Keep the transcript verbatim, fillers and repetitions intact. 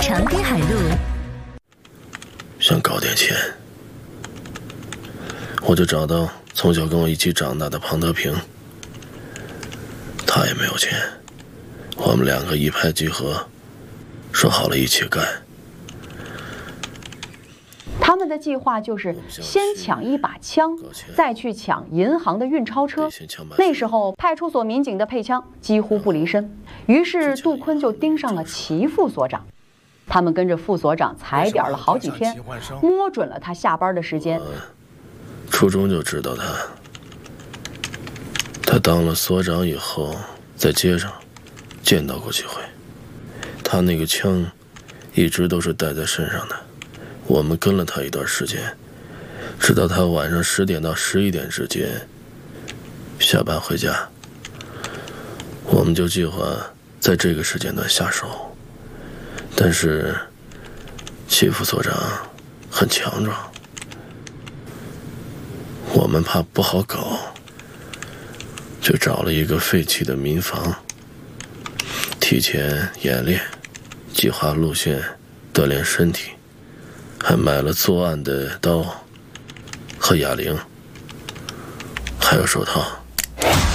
长滨海路。 想搞点钱，我就找到从小跟我一起长大的庞德平，他也没有钱，我们两个一拍即合，说好了一起干。 他们的计划就是先抢一把枪，再去抢银行的运钞车。那时候派出所民警的配枪几乎不离身，于是杜坤就盯上了齐副所长。他们跟着副所长踩点了好几天，摸准了他下班的时间。 初中就知道他，他当了所长以后，在街上见到过几回。他那个枪一直都是带在身上的。我们跟了他一段时间，直到他晚上十点到十一点之间下班回家，我们就计划在这个时间段下手。但是齐副所长很强壮，我们怕不好搞，就找了一个废弃的民房，提前演练，计划路线，锻炼身体，还买了作案的刀和哑铃，还有手套。